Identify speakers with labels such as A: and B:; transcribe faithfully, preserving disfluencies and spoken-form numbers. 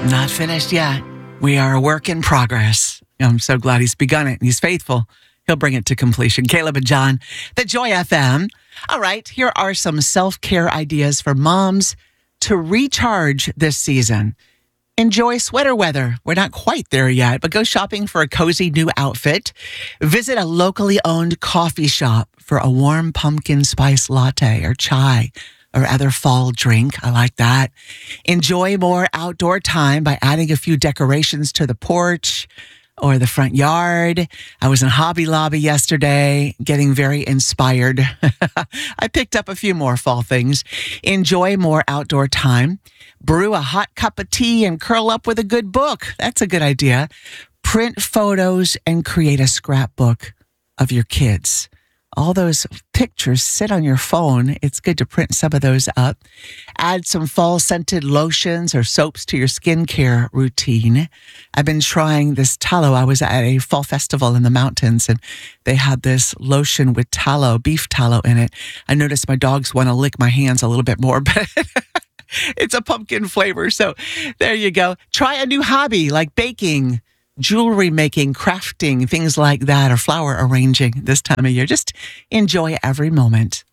A: Not finished yet. We are a work in progress. I'm so glad he's begun it and he's faithful. He'll bring it to completion. Caleb and John, the Joy F M. All right, here are some self-care ideas for moms to recharge this season. Enjoy sweater weather. We're not quite there yet, but go shopping for a cozy new outfit. Visit a locally owned coffee shop for a warm pumpkin spice latte or chai or other fall drink. I like that. Enjoy more outdoor time by adding a few decorations to the porch or the front yard. I was in Hobby Lobby yesterday, getting very inspired. I picked up a few more fall things. Enjoy more outdoor time. Brew a hot cup of tea and curl up with a good book. That's a good idea. Print photos and create a scrapbook of your kids. All those pictures sit on your phone. It's good to print some of those up. Add some fall scented lotions or soaps to your skincare routine. I've been trying this tallow. I was at a fall festival in the mountains and they had this lotion with tallow, beef tallow in it. I noticed my dogs want to lick my hands a little bit more, but it's a pumpkin flavor. So there you go. Try a new hobby like baking, jewelry making, crafting, things like that, or flower arranging this time of year. Just enjoy every moment.